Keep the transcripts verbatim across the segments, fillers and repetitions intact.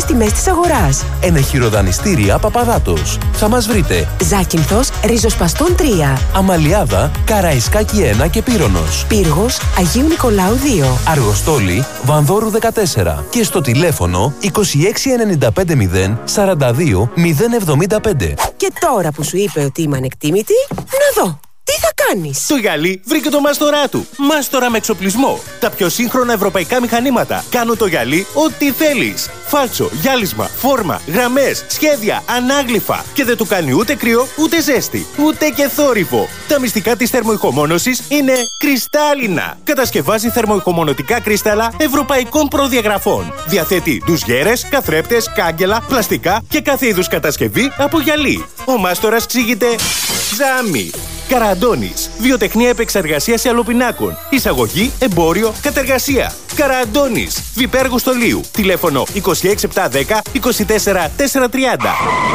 τιμές της αγοράς. Ενεχειροδανιστήρια Παπαδάτος. Θα μας βρείτε Ζάκυνθος, Ριζοσπαστών τρία. Αμαλιάδα, Καραϊσκάκη ένα και Πύρονος. Πύργος, Αγίου Νικολάου δύο. Αργοστόλη, Βανδόρου δεκατέσσερα. Και στο τηλέφωνο είκοσι έξι ενενήντα πέντε μηδέν σαράντα δύο μηδέν εβδομήντα πέντε. Και τώρα που σου είπε ότι είμαι ανεκτήμητη, να δω. Τι θα κάνεις? Το γυαλί βρήκε το μάστορά του. Μάστορα με εξοπλισμό. Τα πιο σύγχρονα ευρωπαϊκά μηχανήματα. Κάνουν το γυαλί ό,τι θέλεις. Φάλτσο, γυάλισμα, φόρμα, γραμμές, σχέδια, ανάγλυφα. Και δεν του κάνει ούτε κρύο, ούτε ζέστη, ούτε και θόρυβο. Τα μυστικά της θερμοϊχομόνωσης είναι κρυστάλλινα. Κατασκευάζει θερμοϊχομονωτικά κρύσταλλα ευρωπαϊκών προδιαγραφών. Διαθέτει ντουζιέρες, καθρέπτες, κάγκελα, πλαστικά και κάθε είδους κατασκευή από γυαλί. Ο μάστορας ξύγεται Ζάμι. Καραντώνης. Βιοτεχνία επεξεργασίας αλοπινάκων. Εισαγωγή, εμπόριο, κατεργασία. Καραντώνης. Βιπέργου Στολίου. Τηλέφωνο είκοσι έξι επτακόσια δέκα είκοσι τέσσερα τετρακόσια τριάντα.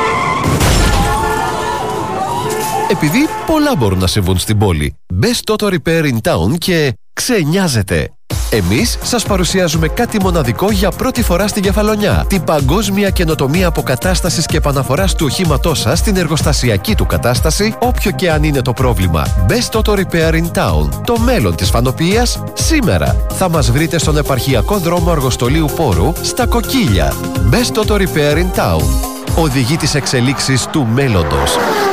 Επειδή πολλά μπορούν να συμβούν στην πόλη, μπες Toto Repair in Town και ξενιάζετε. Εμείς σας παρουσιάζουμε κάτι μοναδικό για πρώτη φορά στην Κεφαλονιά. Την παγκόσμια καινοτομία αποκατάστασης και επαναφοράς του οχήματός σας στην εργοστασιακή του κατάσταση, όποιο και αν είναι το πρόβλημα. Best Auto Repair in Town. Το μέλλον της φανοποιίας σήμερα. Θα μας βρείτε στον επαρχιακό δρόμο Αργοστολίου Πόρου, στα Κοκκίλια. Best Auto Repair in Town. Οδηγεί τις εξελίξεις του μέλλοντος.